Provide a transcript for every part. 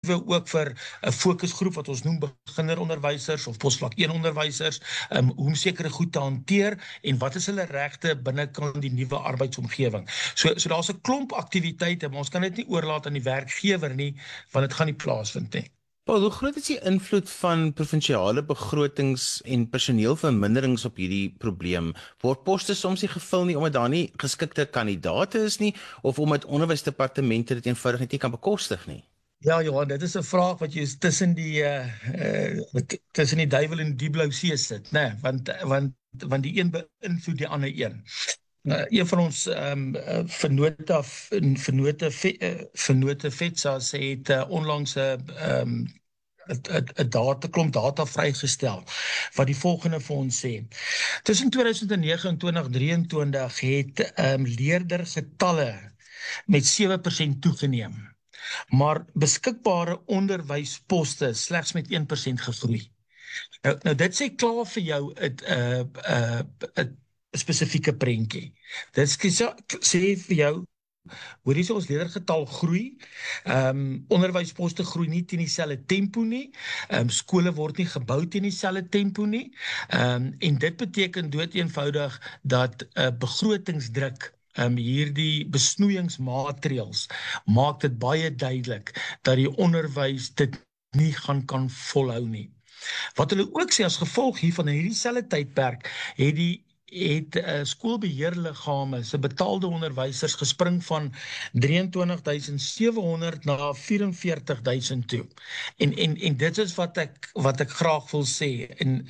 inisiatiewe ook vir 'n fokusgroep wat ons noem beginneronderwysers of posvlak 1 onderwysers, hoe om sekere goed te hanteer en wat is hulle regte binnekant die nuwe arbeidsomgewing. So daar's 'n klomp aktiwiteite, maar ons kan dit nie oorlaat aan die werkgewer nie, want dit gaan nie plaasvind nie. Paul, hoe groot is die invloed van provinsiale begrotings en personeelverminderings op hierdie probleem? Word poste soms nie gevul nie omdat daar nie geskikte kandidaate is nie, of omdat onderwysdepartemente dit eenvoudig net nie kan bekostig nie? Ja, Johan, dit is 'n vraag wat jy tussen die duiwel en die blou see sit, né? Want die een beïnvloed die ander een. Een van ons vennote FETSA's het onlangs 'n klomp data vrygestel wat die volgende vir ons sê. Tussen 2009 en 2023 het leerdergetalle met 7% toegeneem, maar beskikbare onderwysposte slegs met 1% gegroei. Nou dit sê klaar vir jou 'n spesifieke prentjie. Dit sê vir jou, hoor hier ons leerdergetal groei, onderwysposte groei nie teen dieselfde tempo nie, skole word nie gebou teen dieselfde tempo nie, en dit beteken doeteenvoudig dat begrotingsdruk, hierdie besnoeiingsmaatreëls maak dit baie duidelik dat die onderwys dit nie kan volhou nie. Wat hulle ook sê as gevolg hiervan in hierdie selfde tydperk het skoolbeheerliggame se betaalde onderwysers gespring van 23.700 na 44.000 toe. En dit is wat ek graag wil sê, en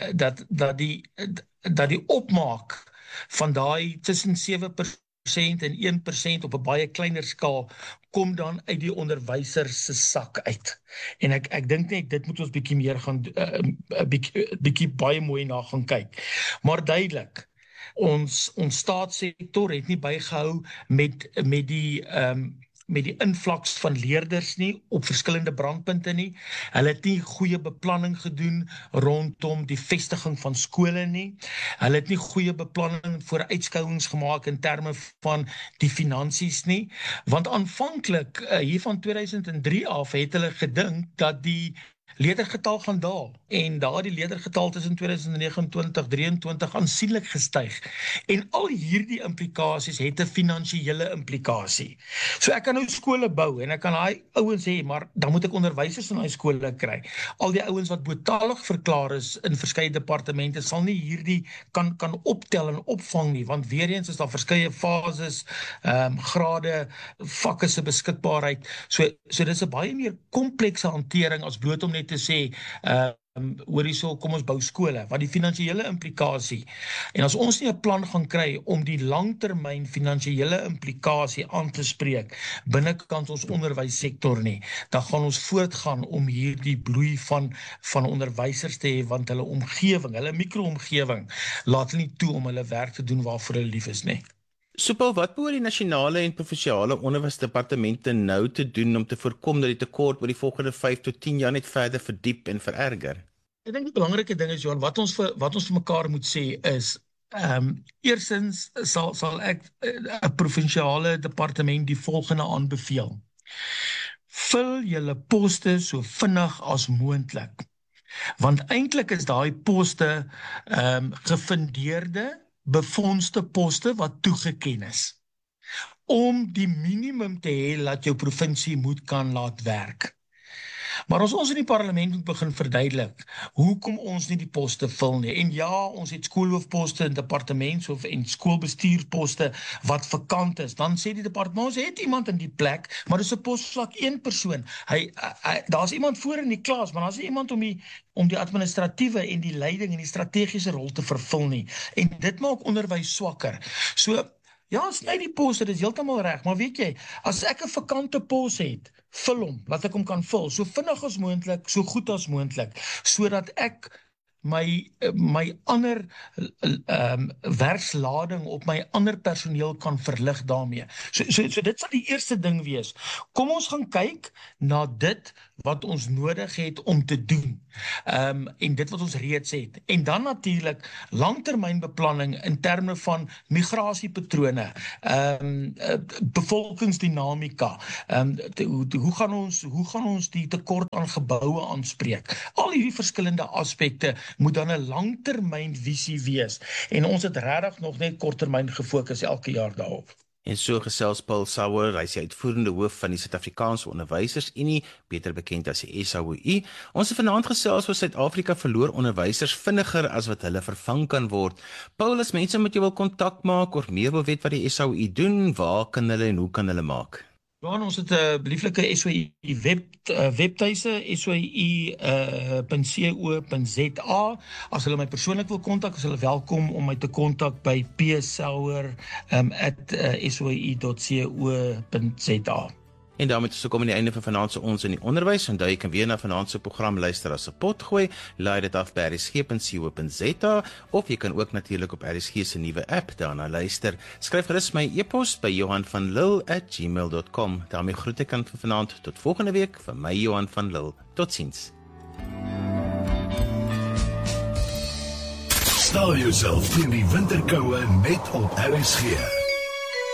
dat die opmaak van daai tussen 7% en 1% op 'n baie kleiner skaal kom dan uit die onderwysers se sak uit. En ek dink net dit moet ons bietjie meer gaan bietjie baie mooi na gaan kyk. Maar duidelik, ons staatssektor het nie bygehou met die invloeks van leerders nie op verskillende brandpunte nie. Hulle het nie goeie beplanning gedoen rondom die vestiging van skole nie. Hulle het nie goeie beplanning voor uitskouings gemaak in terme van die finansies nie. Want aanvanklik hier van 2003 af het hulle gedink dat die leerdergetal gaan daal, en daardie leerdergetal tussen 2029-23 aansienlik gestyg. En al hierdie implikasies het 'n finansiële implikasie. So ek kan nou skole bou, en ek kan daai ouens hê, maar dan moet ek onderwysers in daai skole kry. Al die ouens wat betalig verklaar is in verskeie departemente sal nie hierdie kan optel en opvang nie, want weer eens is daar verskeie fases, grade, vakke se beskikbaarheid. So dit is 'n baie meer komplekse hantering as bloot om net te sê, hoor hierso, kom ons bou skole, want die finansiële implikasie, en as ons nie 'n plan gaan kry om die langtermyn finansiële implikasie aan te spreek binnekant ons onderwyssektor nie, dan gaan ons voortgaan om hierdie bloei van onderwysers te hê, want hulle omgewing, hulle mikroomgewing, laat hulle nie toe om hulle werk te doen waarvoor hulle lief is nie. So Paul, wat behoort die nasionale en provinsiale onderwysdepartemente nou te doen om te voorkom dat die tekort oor die volgende 5 tot 10 jaar net verder verdiep en vererger? Ek dink die belangrike ding is, Johan, wat ons vir mekaar moet sê is, eerstens sal ek 'n provinsiale departement die volgende aanbeveel. Vul julle poste so vinnig as moontlik. Want eintlik is daai poste gefundeerde, befondste poste wat toegeken is, om die minimum te hê dat jou provinsie moet kan laat werk. Maar as ons in die parlement moet begin verduidelik, hoekom ons nie die poste vul nie, en ja, ons het skoolhoofposte en departements- en skoolbestuurposte wat vakant is, dan sê die departement, ons het iemand in die plek, maar dis 'n posvlak 1 persoon, daar's iemand voor in die klas, maar daar's nie iemand om die administratiewe en die leiding en die strategiese rol te vervul nie, en dit maak onderwys swakker. So, ja, sny die poste, dit is heeltemal reg, maar weet jy, as ek 'n vakante pos het, vul hom, laat ek hom kan vul, so vinnig as moontlik, so goed as moontlik, sodat ek my ander werkslading op my ander personeel kan verlig daarmee. So dit sal die eerste ding wees. Kom ons gaan kyk na dit wat ons nodig het om te doen, en dit wat ons reeds het. En dan natuurlik langtermynbeplanning in terme van migrasiepatrone, bevolkingsdinamika, hoe gaan ons die tekort aan geboue aanspreek. Al hierdie verskillende aspekte moet dan 'n langtermynvisie wees. En ons het regtig nog net korttermyn gefokus elke jaar daarop. En so gesels Paul Sauer, hy is die uitvoerende hoof van die Suid-Afrikaanse Onderwysersunie, beter bekend as die SAOU. Ons het vanaand gesels oor Suid-Afrika verloor onderwysers vinniger as wat hulle vervang kan word. Paul, as mense met jou wil kontak maak of meer wil weet wat die SAOU doen, waar kan hulle en hoe kan hulle maak? Ja, ons het 'n lieflike SAOU webtuise, SAOU.co.za. As hulle my persoonlik wil kontak, is hulle welkom om my te kontak by psauer@sou.co.za. En daarmee is ook om aan die einde van vanaand se Ons in die Onderwys. Onthou jy kan weer na vanaand se program luister as 'n potgooi. Laai dit af by rsg.co.za of jy kan ook natuurlik op RSG se nuwe app daarna luister. Skryf gerus my e-pos by johanvanlille@gmail.com. daarmee groet ek aan vir vanaand tot volgende week van my Johan van Lille. Totsiens. Stel jouself teen die winterkoue net op RSG.